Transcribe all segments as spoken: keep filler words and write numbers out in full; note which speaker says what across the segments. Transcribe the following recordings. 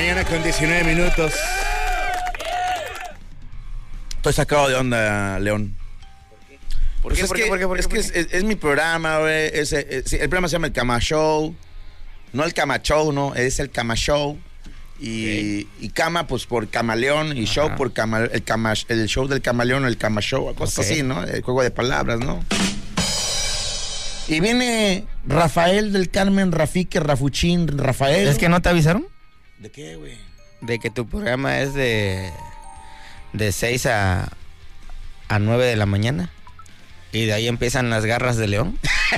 Speaker 1: mañana con diecinueve minutos. Estoy sacado de onda, León.
Speaker 2: ¿Por qué?
Speaker 1: Pues
Speaker 2: ¿Por
Speaker 1: es
Speaker 2: qué?
Speaker 1: que,
Speaker 2: ¿Por qué? ¿Por qué?
Speaker 1: es, que es, es, es mi programa, güey. Es, es, el programa se llama El Cama Show. No el Cama Show, no. Es el Cama Show. Y, okay. y Cama, pues por Camaleón. Y Ajá. Show por cama, el, cama, el show del Camaleón o el Cama Show. Cosas okay. así, ¿no? El juego de palabras, ¿no? Y viene Rafael del Carmen, Rafique, Rafuchín, Rafael.
Speaker 2: ¿Es que no te avisaron?
Speaker 1: ¿De qué, güey?
Speaker 2: De que tu programa es de de seis a a nueve de la mañana. Y de ahí empiezan las garras de León.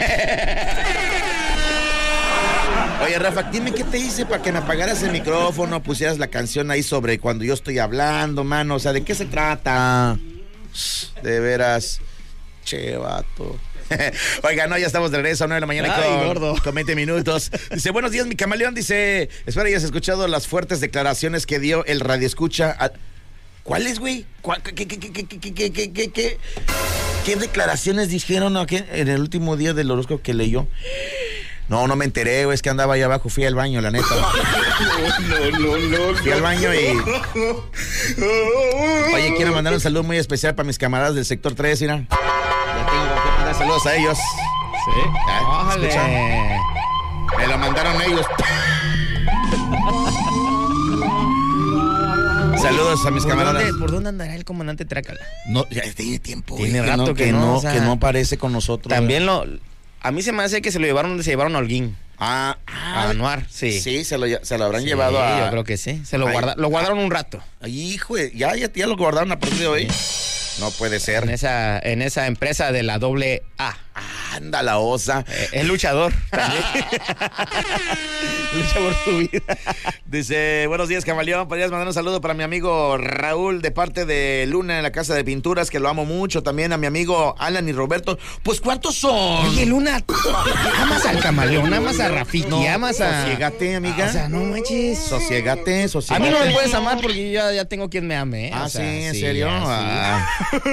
Speaker 1: Oye, Rafa, dime qué te hice para que me apagaras el micrófono, pusieras la canción ahí sobre cuando yo estoy hablando, mano. O sea, ¿de qué se trata? De veras, che, vato. Oiga, no, ya estamos de regreso a nueve de la mañana. Ay, con, gordo. con veinte minutos. Dice, buenos días, mi camaleón. Dice, espero hayas escuchado las fuertes declaraciones que dio el radioescucha. A... ¿Cuáles, güey? ¿Qué, qué, qué, qué, qué, qué, qué, qué, qué, qué declaraciones dijeron aquí en el último día del horóscopo que leyó? No, no me enteré, güey, es que andaba ahí abajo, fui al baño, la neta. No, no, no, no. Fui al baño y... Oye, quiero mandar un saludo muy especial para mis camaradas del sector tres, mira. Ya tengo que mandar saludos a ellos.
Speaker 2: Sí.
Speaker 1: ¿Ah? ¿Escuchan? Me lo mandaron ellos. Saludos a mis
Speaker 2: ¿Por
Speaker 1: camaradas.
Speaker 2: Dónde, ¿Por dónde andará el comandante Trácala?
Speaker 1: No, ya tiene tiempo.
Speaker 2: Tiene
Speaker 1: güey,
Speaker 2: rato
Speaker 1: que no, que,
Speaker 2: que no,
Speaker 1: no,
Speaker 2: o sea,
Speaker 1: que no aparece con nosotros.
Speaker 2: También lo... A mí se me hace que se lo llevaron donde se llevaron a Holguín.
Speaker 1: Ah,
Speaker 2: a Anuar, sí.
Speaker 1: Sí, se lo, se lo habrán
Speaker 2: sí,
Speaker 1: llevado a...
Speaker 2: yo creo que sí. Se lo, guarda, lo guardaron un rato.
Speaker 1: Ay, hijo, ya, ya, ya lo guardaron a partir de hoy. No puede ser.
Speaker 2: En esa, en esa empresa de la doble A.
Speaker 1: Anda la osa.
Speaker 2: Eh, es luchador también. Lucha por su vida.
Speaker 1: Dice, buenos días, camaleón. ¿Podrías mandar un saludo para mi amigo Raúl de parte de Luna en la Casa de Pinturas, que lo amo mucho? También a mi amigo Alan y Roberto. Pues, ¿cuántos son?
Speaker 2: Oye, Luna, amas al camaleón, amas a Rafiki, no, amas a...
Speaker 1: Sosiégate, amiga.
Speaker 2: O sea, no manches.
Speaker 1: Sosiégate, sosiégate.
Speaker 2: A mí no me puedes amar porque yo ya, ya tengo quien me ame, ¿eh?
Speaker 1: Ah,
Speaker 2: o sea,
Speaker 1: sí, ¿en
Speaker 2: sí,
Speaker 1: serio?
Speaker 2: Ah.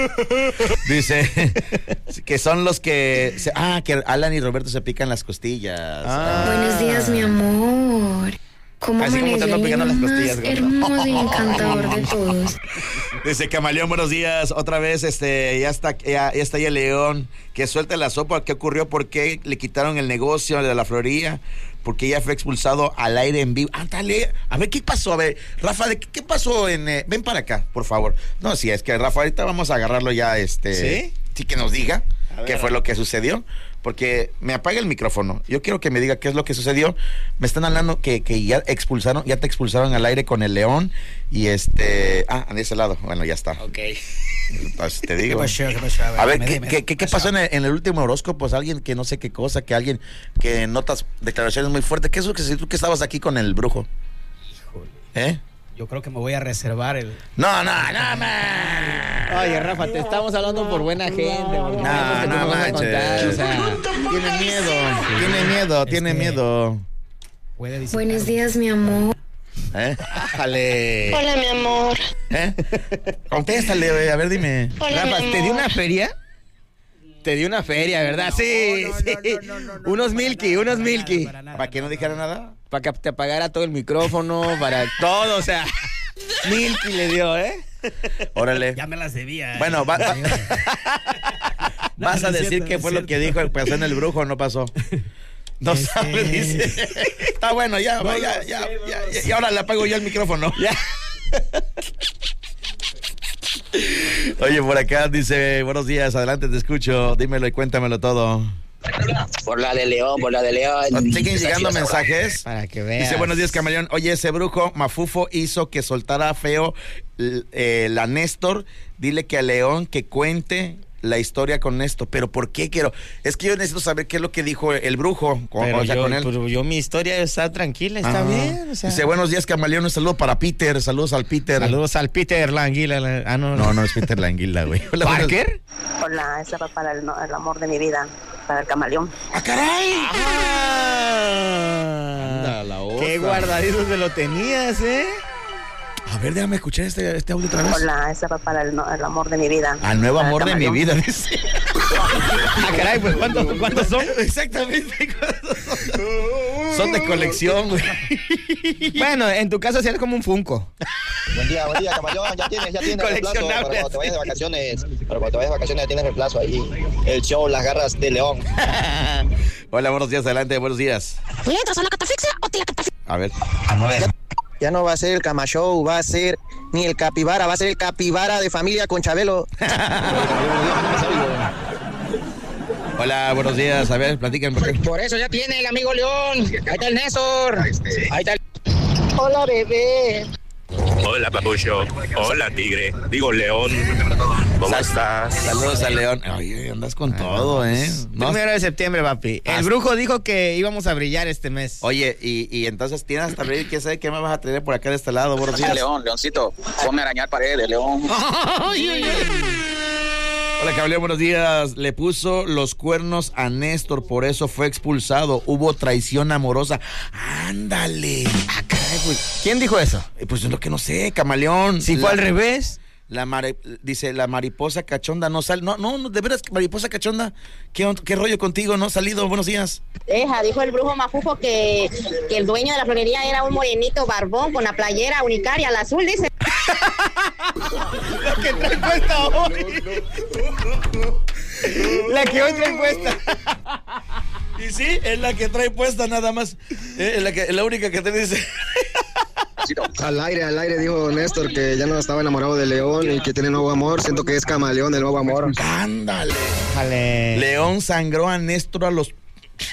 Speaker 1: Dice que son los que... Se, ah, que Alan y Roberto se pican las costillas.
Speaker 3: Ah. Buenos días, mi amor. ¿Cómo
Speaker 2: Así como te ando picando las costillas,
Speaker 3: más hermoso y encantador de todos?
Speaker 1: Dice Camaleón, buenos días. Otra vez, este, ya está, ya, ya está ahí el León. Que suelte la sopa. ¿Qué ocurrió? ¿Por qué le quitaron el negocio de la florería? Porque ya fue expulsado al aire en vivo. Ándale, a ver qué pasó. A ver, Rafa, ¿de qué, qué pasó en? Eh, ven para acá, por favor. No, sí, es que Rafa, ahorita vamos a agarrarlo ya, este.
Speaker 2: ¿Sí?
Speaker 1: Sí, que nos diga qué fue lo que sucedió. Porque me apaga el micrófono. Yo quiero que me diga qué es lo que sucedió. Me están hablando que, que ya expulsaron, ya te expulsaron al aire con el León. Y este. Ah, de ese lado. Bueno, ya está.
Speaker 2: Ok.
Speaker 1: Entonces te digo.
Speaker 4: ¿Qué pasó? ¿Qué pasó? A ver,
Speaker 1: a ver,
Speaker 4: me
Speaker 1: ¿qué,
Speaker 4: dime,
Speaker 1: ¿qué, qué, qué pasó en el, en el último horóscopo? Pues alguien que no sé qué cosa, que alguien que notas declaraciones muy fuertes. ¿Qué es lo que si tú que estabas aquí con el brujo?
Speaker 4: Híjole.
Speaker 1: ¿Eh?
Speaker 4: Yo creo que me voy a reservar el...
Speaker 1: No, no, no, man.
Speaker 2: Oye, Rafa, te estamos hablando por buena gente. No,
Speaker 1: no, no manches.
Speaker 2: O sea,
Speaker 1: tiene miedo, sí. tiene miedo,
Speaker 4: Este,
Speaker 1: tiene miedo.
Speaker 4: Puede
Speaker 3: Buenos días, mi amor.
Speaker 1: ¿Eh? Jale.
Speaker 5: Hola, mi amor.
Speaker 1: ¿Eh? Contéstale, a ver, dime.
Speaker 5: Hola,
Speaker 2: Rafa,
Speaker 5: mi amor.
Speaker 2: ¿te dio una feria? Te dio una feria, ¿verdad?
Speaker 4: No,
Speaker 2: sí,
Speaker 4: no,
Speaker 2: sí.
Speaker 4: no, no, no, no,
Speaker 2: unos
Speaker 4: no,
Speaker 2: milky,
Speaker 4: para
Speaker 2: unos
Speaker 4: nada,
Speaker 2: milky.
Speaker 4: para nada,
Speaker 1: ¿Para que no dijera nada?
Speaker 2: Para que te apagara todo el micrófono, para todo, o sea, milky le dio, ¿eh?
Speaker 1: Órale.
Speaker 4: Ya me las debía.
Speaker 1: Bueno, va, va,
Speaker 4: No,
Speaker 1: vas
Speaker 4: no
Speaker 1: a
Speaker 4: es
Speaker 1: decir
Speaker 4: cierto,
Speaker 1: qué
Speaker 4: no
Speaker 1: fue
Speaker 4: es
Speaker 1: lo que
Speaker 4: cierto.
Speaker 1: dijo, pasó en el brujo, no pasó. No
Speaker 4: Este...
Speaker 1: sabe, dice. Está bueno, ya,
Speaker 4: No
Speaker 1: ya,
Speaker 4: lo
Speaker 1: ya,
Speaker 4: sé,
Speaker 1: ya,
Speaker 4: no
Speaker 1: ya,
Speaker 4: lo
Speaker 1: y ahora le apago yo el micrófono. Ya. Oye, por acá dice, buenos días, adelante, te escucho, dímelo y cuéntamelo todo.
Speaker 6: Por la de León, por la de León.
Speaker 1: ¿Siguen llegando mensajes?
Speaker 2: Para que veas.
Speaker 1: Dice, buenos días, camaleón. Oye, ese brujo mafufo hizo que soltara feo eh, la Néstor. Dile que a León que cuente la historia con esto. ¿Pero por qué quiero? Es que yo necesito saber qué es lo que dijo el brujo. Con,
Speaker 2: Pero
Speaker 1: o sea,
Speaker 2: yo,
Speaker 1: con él.
Speaker 2: pero yo mi historia está tranquila, está
Speaker 1: Ah.
Speaker 2: bien. O sea.
Speaker 1: Dice, buenos días, camaleón. Un saludo para Peter. Saludos al Peter.
Speaker 2: Saludos al Peter, la anguila. La... Ah, no,
Speaker 1: No, no es Peter la anguila, güey. Hola, buenos-
Speaker 2: ¿Parker?
Speaker 5: Hola, esa va para el, el amor de mi vida, para el camaleón.
Speaker 1: ¡Ah, caray!
Speaker 2: Ah,
Speaker 1: Anda, la osa.
Speaker 2: qué guardadito te lo tenías, ¿eh?
Speaker 1: A ver, déjame escuchar este, este audio otra vez.
Speaker 5: Hola, esa va para el, el amor de mi vida.
Speaker 1: Al nuevo
Speaker 5: para el
Speaker 1: amor de mi
Speaker 5: camaleón.
Speaker 1: vida, dice.
Speaker 2: Ah, caray, pues ¿cuántos, ¿cuántos son?
Speaker 1: Exactamente. ¿Cuántos son? Son de colección, güey.
Speaker 2: Bueno, en tu caso sería como un Funko.
Speaker 6: Buen día, buen día, camaleón. Ya tienes, ya tienes reemplazo para cuando te vayas de vacaciones. Para cuando te vayas de vacaciones ya tienes reemplazo ahí. El show Las Garras de León.
Speaker 1: Hola, buenos días, adelante, buenos días.
Speaker 7: ¿Le entras a la catafixia o te la catafixia?
Speaker 1: A ver.
Speaker 6: Ya no va a ser el Cama Show, va a ser ni el Capibara, va a ser el Capibara de familia con Chabelo.
Speaker 1: Hola, buenos días. A ver, platican. ¿Por qué?
Speaker 6: Por eso ya tiene el amigo León. Ahí está el Néstor. Ahí está el...
Speaker 5: Hola, bebé.
Speaker 8: Hola, papucho. Hola, tigre. Digo, león. ¿Cómo
Speaker 1: Sal-
Speaker 8: estás?
Speaker 1: Saludos a León. Oye, andas con todo, ¿eh? No.
Speaker 2: Primero de septiembre, papi. El
Speaker 1: Hasta-
Speaker 2: brujo dijo que íbamos a brillar este mes.
Speaker 1: Oye, y, y entonces tienes hasta abrir, ¿quién sabe qué me vas a traer por acá de este lado? Buenos días.
Speaker 6: León, Leoncito. Ponme a arañar paredes, León.
Speaker 1: Hola, caballero, buenos días. Le puso los cuernos a Néstor, por eso fue expulsado. Hubo traición amorosa. Ándale. Ah, caray, pues.
Speaker 2: ¿Quién dijo eso?
Speaker 1: Eh, Pues es lo que no sé, camaleón.
Speaker 2: Si
Speaker 1: La-
Speaker 2: fue al revés.
Speaker 1: La mare- dice, la mariposa cachonda no sale. No, no, no, de veras, mariposa cachonda. ¿Qué, on- qué rollo contigo? ¿No has salido? Buenos días.
Speaker 5: Deja, dijo el brujo mafufo que, que el dueño de la florería era un morenito barbón con la playera unicaria al azul, dice.
Speaker 2: La que trae puesta hoy. La que hoy trae puesta.
Speaker 1: Y sí, es la que trae puesta nada más. Eh, Es la, que, es la única que te dice.
Speaker 9: Al aire, al aire dijo Néstor que ya no estaba enamorado de León y que tiene nuevo amor. Siento que es Camaleón el nuevo amor.
Speaker 1: Ándale.
Speaker 2: Jale.
Speaker 1: León sangró a Néstor a los...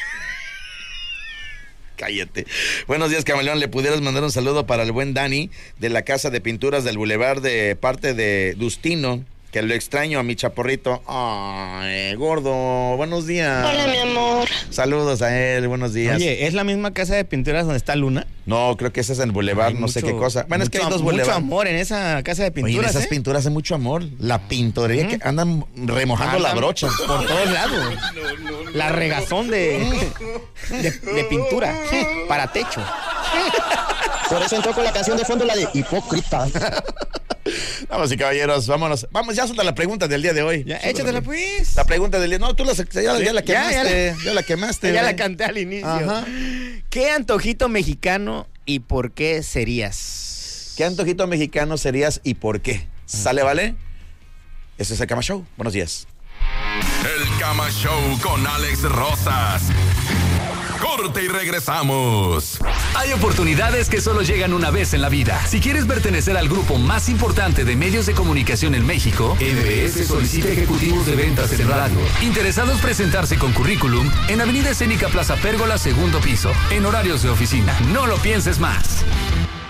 Speaker 1: Cállate. Buenos días, camaleón. ¿Le pudieras mandar un saludo para el buen Dani de la Casa de Pinturas del Boulevard de parte de Dustino? Que lo extraño a mi chaporrito. Ay, gordo. Buenos días.
Speaker 5: Hola, mi amor.
Speaker 1: Saludos a él. Buenos días.
Speaker 2: Oye, ¿es la misma casa de pinturas donde está Luna?
Speaker 1: No, creo que ese es en el Boulevard,
Speaker 2: Hay
Speaker 1: no sé
Speaker 2: mucho-
Speaker 1: qué cosa. Bueno, es que hay
Speaker 2: mucho-
Speaker 1: dos
Speaker 2: Mucho
Speaker 1: Boulevard.
Speaker 2: amor en esa casa de
Speaker 1: Oye, en
Speaker 2: pinturas,
Speaker 1: esas
Speaker 2: ¿eh?
Speaker 1: pinturas hay mucho amor. La pintorería
Speaker 2: Ujú.
Speaker 1: que andan remojando la
Speaker 2: Andan
Speaker 1: brocha.
Speaker 2: por todos lados. La regazón de, de, de pintura para techo.
Speaker 6: Por eso entró con la canción de fondo, la de Hipócrita.
Speaker 1: Vamos y caballeros, vámonos. Vamos, ya suelta la pregunta del día de hoy.
Speaker 2: Ya, échatela pues.
Speaker 1: La pregunta del día. No, tú la, ya, ya la
Speaker 2: Ya, ya
Speaker 1: quemaste.
Speaker 2: la-
Speaker 1: Ya la quemaste.
Speaker 2: Ya
Speaker 1: güey.
Speaker 2: la canté al inicio.
Speaker 1: Ajá.
Speaker 2: ¿Qué antojito mexicano y por qué serías?
Speaker 1: ¿Qué antojito mexicano serías y por qué? ¿Sale, vale? Este es el Cama Show. Buenos días.
Speaker 10: El Cama Show con Alex Rosas. Corte y regresamos.
Speaker 11: Hay oportunidades que solo llegan una vez en la vida. Si quieres pertenecer al grupo más importante de medios de comunicación en México, M B S solicita ejecutivos de ventas en radio. Interesados presentarse con currículum en Avenida Escénica Plaza Pérgola, segundo piso, en horarios de oficina. No lo pienses más.